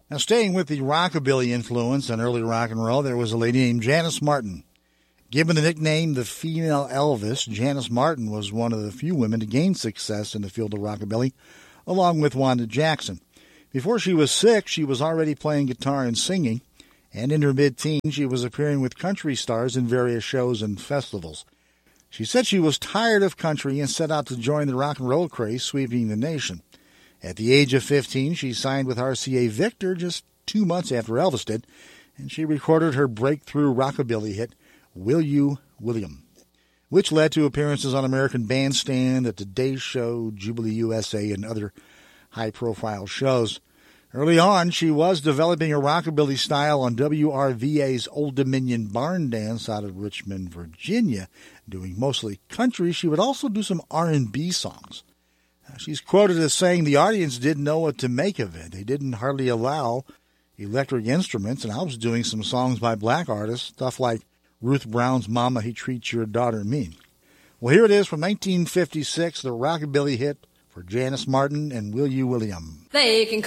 Now, staying with the rockabilly influence on early rock and roll, there was a lady named Janis Martin. Given the nickname the female Elvis, Janis Martin was one of the few women to gain success in the field of rockabilly, along with Wanda Jackson. Before she was 6, she was already playing guitar and singing, and in her mid-teens, she was appearing with country stars in various shows and festivals. She said she was tired of country and set out to join the rock and roll craze sweeping the nation. At the age of 15, she signed with RCA Victor just 2 months after Elvis did, and she recorded her breakthrough rockabilly hit, Will You, William, which led to appearances on American Bandstand, The Today Show, Jubilee USA, and other high-profile shows. Early on, she was developing a rockabilly style on WRVA's Old Dominion Barn Dance out of Richmond, Virginia. Doing mostly country, she would also do some R&B songs. She's quoted as saying the audience didn't know what to make of it. They didn't hardly allow electric instruments, and I was doing some songs by black artists, stuff like Ruth Brown's Mama, He Treats Your Daughter Mean. Well, here it is from 1956, the rockabilly hit for Janis Martin and Will You, William. They can